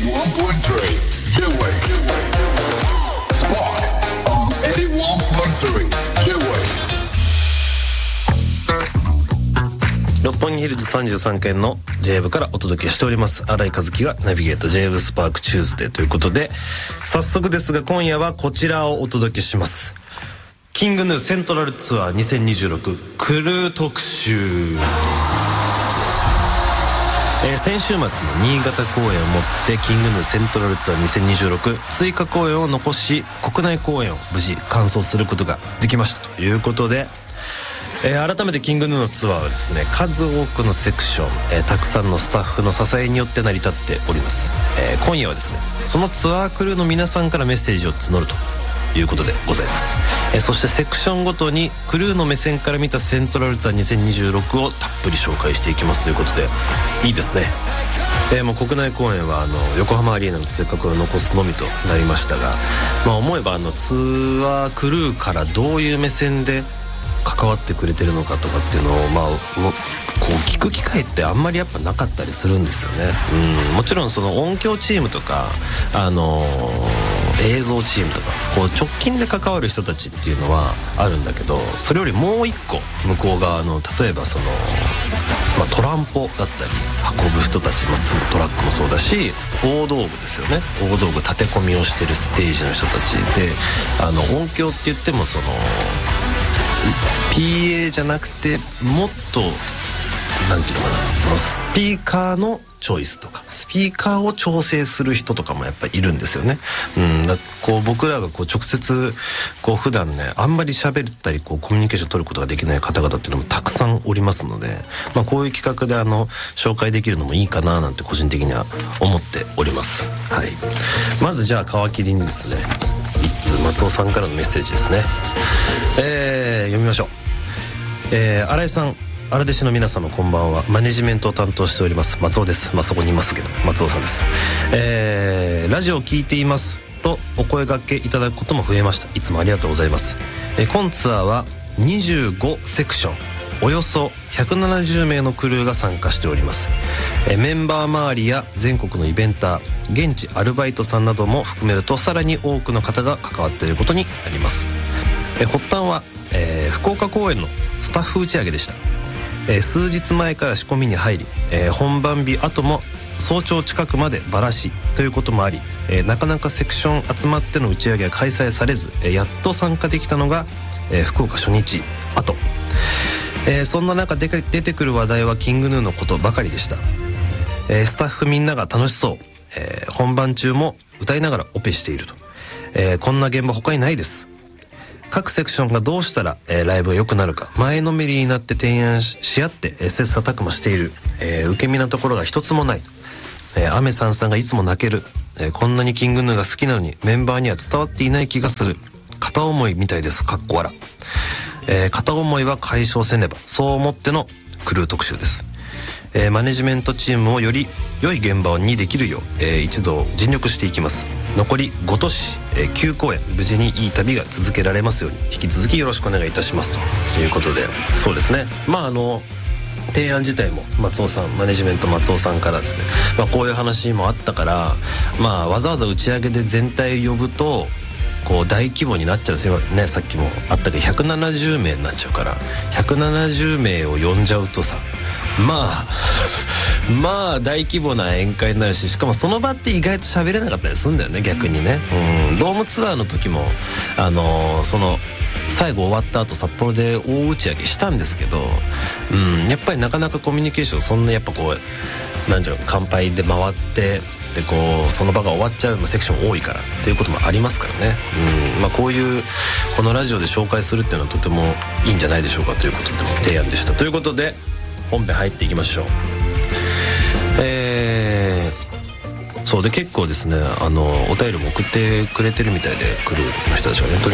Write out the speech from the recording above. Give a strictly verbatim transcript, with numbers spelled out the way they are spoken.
六本木ヒルズさんじゅうさんかいの J 部からお届けしております新井和樹がナビゲート J 部スパークチューズデーということで、早速ですが今夜はこちらをお届けします。キングヌーセントラルツアーにせんにじゅうろくクルー特集。えー、先週末の新潟公演をもってキングヌーセントラルツアーにせんにじゅうろく追加公演を残し、国内公演を無事完走することができましたということで、えー、改めてキングヌーのツアーはですね、数多くのセクション、えー、たくさんのスタッフの支えによって成り立っております。えー、今夜はですね、そのツアークルーの皆さんからメッセージを募るということでございます。えー、そしてセクションごとにクルーの目線から見たセントラルツアーにせんにじゅうろくをたっぷり紹介していきますということで、いいですね。えー、もう国内公演はあの横浜アリーナの追加公演を残すのみとなりましたが、まあ、思えばあのツアークルーからどういう目線で関わってくれてるのかとかっていうのを、まあ、こう聞く機会ってあんまりやっぱなかったりするんですよね。うん、もちろんその音響チームとか、あのー、映像チームとかこう直近で関わる人たちっていうのはあるんだけど、それよりもう一個向こう側の例えばその、まあ、トランポだったり運ぶ人たち、まあ、トラックもそうだし大道具ですよね。大道具立て込みをしてるステージの人たちで、あの音響って言ってもそのピーエー じゃなくてもっとなんていうのかな、そのスピーカーのチョイスとかスピーカーを調整する人とかもやっぱりいるんですよね。うん、だこう僕らがこう直接こう普段ねあんまり喋ったりこうコミュニケーション取ることができない方々っていうのもたくさんおりますので、まあ、こういう企画であの紹介できるのもいいかななんて個人的には思っております。はい、まずじゃあ皮切りにですね、いっつう松尾さんからのメッセージですね。えー、読みましょう。えー、新井さん、荒弟子の皆様こんばんは。マネジメントを担当しております松尾です。まあそこにいますけど松尾さんです。えー、ラジオを聞いていますとお声掛けいただくことも増えました。いつもありがとうございます。えー、今ツアーはにじゅうごセクション、およそひゃくななじゅうめいのクルーが参加しております。えー、メンバー周りや全国のイベンター、現地アルバイトさんなども含めるとさらに多くの方が関わっていることになります。えー、発端は、えー、福岡公演のスタッフ打ち上げでした。えー、数日前から仕込みに入り、えー、本番日後も早朝近くまでバラしということもあり、えー、なかなかセクション集まっての打ち上げが開催されず、えー、やっと参加できたのが、えー、福岡初日後、えー、そんな中で出てくる話題はキングヌーのことばかりでした。えー、スタッフみんなが楽しそう、えー、本番中も歌いながらオペしていると、えー、こんな現場他にないです。各セクションがどうしたら、えー、ライブが良くなるか前のめりになって提案 し, し合って、えー、切磋琢磨している、えー、受け身なところが一つもない、えー、アメさんさんがいつも泣ける、えー、こんなにキングヌーが好きなのにメンバーには伝わっていない気がする、片思いみたいですかっこ笑、えー、片思いは解消せねば、そう思ってのクルー特集です。えー、マネジメントチームをより良い現場にできるよう、えー、一同尽力していきます。残りご都市、えー、きゅう公演無事にいい旅が続けられますように引き続きよろしくお願いいたしますということで、そうですね、まああの提案自体も松尾さん、マネジメント松尾さんからですね、まあ、こういう話もあったから、まあ、わざわざ打ち上げで全体呼ぶとこう大規模になっちゃうんですよね。さっきもあったけどひゃくななじゅうめいになっちゃうから、ひゃくななじゅうめいを呼んじゃうとさ、まあまあ大規模な宴会になるし、しかもその場って意外と喋れなかったりするんだよね、逆にね。うん、ドームツアーの時もあのー、その最後終わった後札幌で大打ち上げしたんですけど、うん、やっぱりなかなかコミュニケーションそんなやっぱこうなんていうの、乾杯で回ってでこうその場が終わっちゃうセクション多いからっていうこともありますからね。うん、まあ、こういうこのラジオで紹介するっていうのはとてもいいんじゃないでしょうかということで提案でした。ということで本編入っていきましょう。えー、そうで結構ですね、あのお便りも送ってくれてるみたいで、クルーの人たちがね。